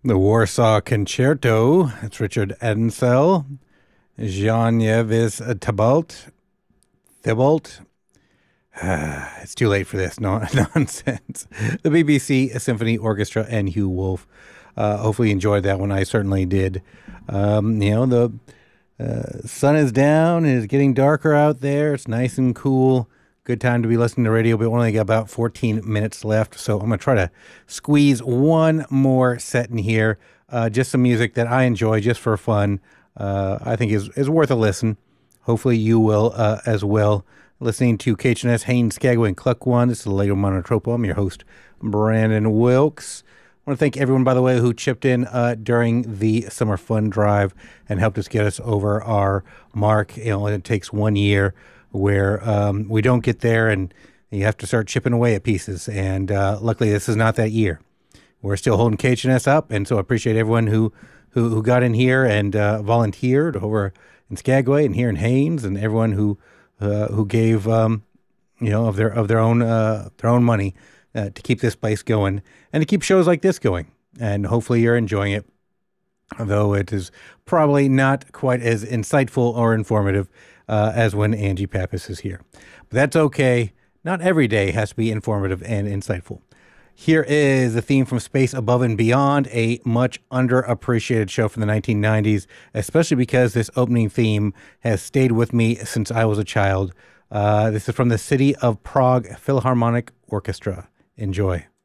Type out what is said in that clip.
The Warsaw Concerto. It's Richard Edensel. Jean-Yves Thibault. It's too late for this nonsense. The BBC Symphony Orchestra and Hugh Wolf. Hopefully you enjoyed that one. I certainly did. The sun is down. It is getting darker out there. It's nice and cool. Good time to be listening to radio, but we only got about 14 minutes left. So I'm going to try to squeeze one more set in here. Just some music that I enjoy just for fun. I think is worth a listen. Hopefully you will as well. Listening to KHNS, Haines, Skagway, and Cluck One. This is the Lego Monotropo. I'm your host, Brandon Wilkes. I want to thank everyone, by the way, who chipped in during the Summer Fun Drive and helped us get us over our mark. It takes 1 year where we don't get there and you have to start chipping away at pieces. And luckily, this is not that year. We're still holding KHNS up, and so I appreciate everyone who got in here and volunteered over in Skagway and here in Haines, and everyone who gave of their own money to keep this place going and to keep shows like this going. And hopefully you're enjoying it, though it is probably not quite as insightful or informative as when Angie Pappas is here. But that's okay. Not every day has to be informative and insightful. Here is the theme from Space Above and Beyond, a much underappreciated show from the 1990s, especially because this opening theme has stayed with me since I was a child. This is from the City of Prague Philharmonic Orchestra. Enjoy.